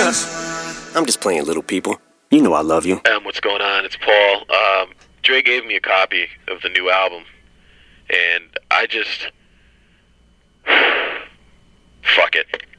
I'm just playing, little people. You know I love you. What's going on? It's Paul. Dre gave me a copy of the new album, and I just... fuck it.